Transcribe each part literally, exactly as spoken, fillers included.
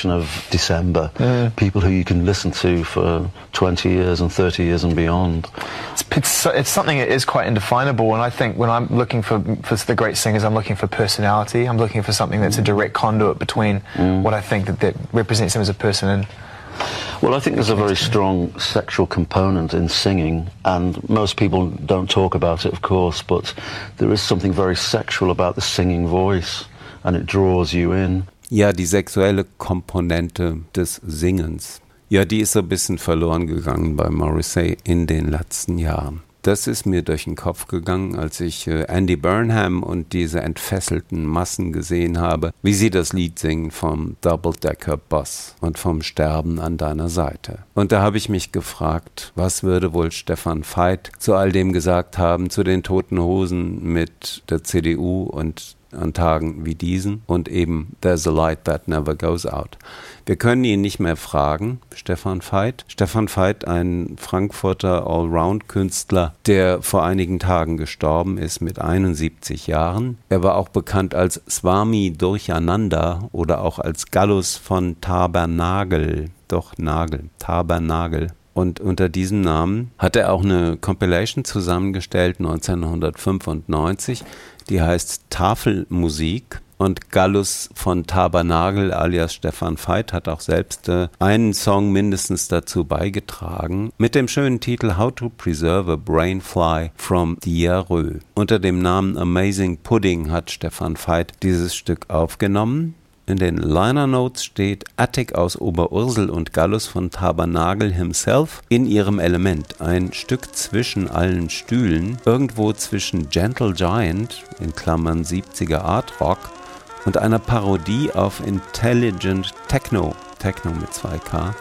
generation of December, mm. people who you can listen to for twenty years and thirty years and beyond. It's, it's, it's something that is quite indefinable, and I think when I'm looking for, for the great singers, I'm looking for personality. I'm looking for something that's a direct conduit between mm. what I think that, that represents them as a person and... Well, I think there's a very strong sexual component in singing, and most people don't talk about it, of course, but there is something very sexual about the singing voice, and it draws you in. Ja, die sexuelle Komponente des Singens. Ja, die ist so ein bisschen verloren gegangen bei Morrissey in den letzten Jahren. Das ist mir durch den Kopf gegangen, als ich äh, Andy Burnham und diese entfesselten Massen gesehen habe, wie sie das Lied singen vom Double-Decker-Bus und vom Sterben an deiner Seite. Und da habe ich mich gefragt, was würde wohl Stefan Veit zu all dem gesagt haben, zu den Toten Hosen mit der C D U und an Tagen wie diesen und eben There's a Light That Never Goes Out. Wir können ihn nicht mehr fragen, Stefan Veit. Stefan Veit, ein Frankfurter Allround-Künstler, der vor einigen Tagen gestorben ist mit einundsiebzig Jahren. Er war auch bekannt als Swami Durchananda oder auch als Gallus von Tabernagel. Doch Nagel, Tabernagel. Und unter diesem Namen hat er auch eine Compilation zusammengestellt neunzehnhundertfünfundneunzig, die heißt Tafelmusik. Und Gallus von Tabernagel alias Stefan Veit hat auch selbst äh, einen Song mindestens dazu beigetragen mit dem schönen Titel How to Preserve a Brainfly from Diarrhoe. Unter dem Namen Amazing Pudding hat Stefan Veit dieses Stück aufgenommen. In den Liner Notes steht Attic aus Oberursel und Gallus von Tabernagel himself in ihrem Element. Ein Stück zwischen allen Stühlen, irgendwo zwischen Gentle Giant, in Klammern siebziger Art Rock, und einer Parodie auf Intelligent Techno, Techno mit zwei K,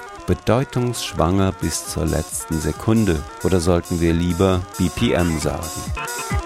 bedeutungsschwanger bis zur letzten Sekunde. Oder sollten wir lieber B P M sagen?